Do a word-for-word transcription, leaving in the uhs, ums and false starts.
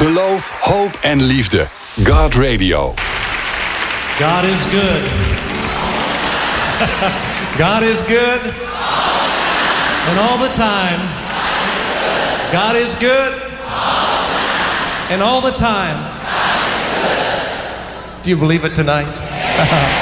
Geloof, hoop en liefde. God Radio. God is good. God is good. And all the time. God is good. And all the time. Do you believe it tonight?